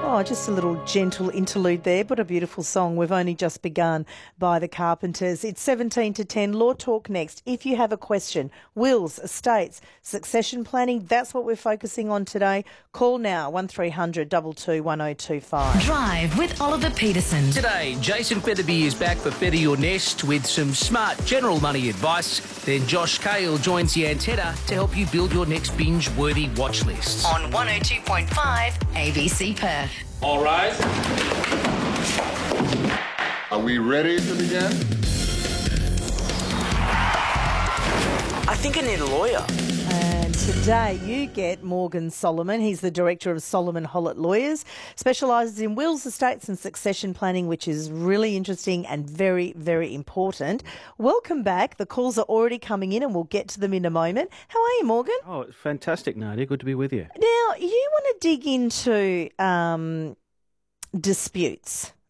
Oh, just a little gentle interlude there, but a beautiful song. We've only just begun by the Carpenters. It's 17 to 10. Law Talk next. If you have a question, wills, estates, succession planning, that's what we're focusing on today. Call now, 1300 22 1025. Drive with Oliver Peterson. Today, Jason Featherby is back for Feather Your Nest with some smart general money advice. Then Josh Cale joins the antenna to help you build your next binge-worthy watch list. On 102.5 ABC Perth. All rise. Are we ready to begin? I think I need a lawyer. And today you get Morgan Solomon. He's the director of Solomon Hollett Lawyers, specialises in wills, estates and succession planning, which is really interesting and very, very important. Welcome back. The calls are already coming in and we'll get to them in a moment. How are you, Morgan? Oh, it's fantastic, Nadia. Good to be with you. Now, you want to dig into disputes.